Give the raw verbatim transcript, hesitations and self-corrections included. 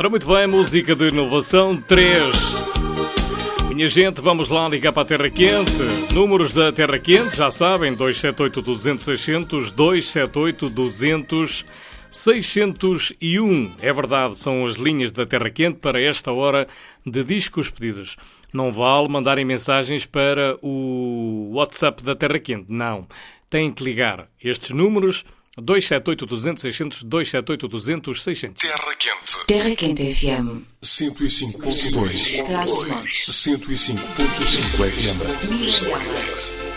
Ora, muito bem, música de inovação três. Minha gente, vamos lá ligar para a Terra Quente. Números da Terra Quente, já sabem, dois sete oito, duzentos, seiscentos, dois sete oito, duzentos, seiscentos e um. É verdade, são as linhas da Terra Quente para esta hora de discos pedidos. Não vale mandarem mensagens para o WhatsApp da Terra Quente, não. Têm que ligar estes números: dois sete oito, duzentos, seiscentos, dois sete oito, duzentos, seiscentos. Terra Quente. Terra Quente F M. cento e cinco ponto dois. Trás-os-Montes. cento e cinco ponto cinco F M.